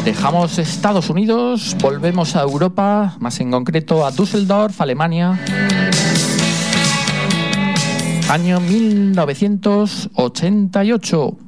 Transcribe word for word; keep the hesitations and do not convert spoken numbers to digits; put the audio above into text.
Dejamos Estados Unidos, volvemos a Europa, más en concreto a Düsseldorf, Alemania. Año mil novecientos ochenta y ocho.